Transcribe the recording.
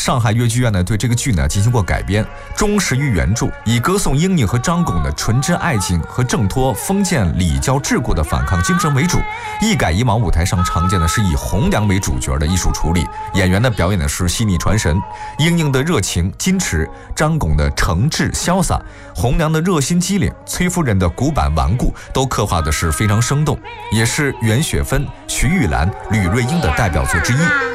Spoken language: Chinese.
上海越剧院呢对这个剧呢进行过改编，忠实于原著，以歌颂英宁和张巩的纯真爱情和挣脱封建礼教桎梏的反抗精神为主，一改以往舞台上常见的是以红娘为主角的艺术处理，演员的表演的是细腻传神，英宁的热情矜持，张巩的诚挚潇洒，红娘的热心机灵，崔夫人的古板顽固，都刻画的是非常生动，也是袁雪芬、徐玉兰、吕瑞英的代表作之一。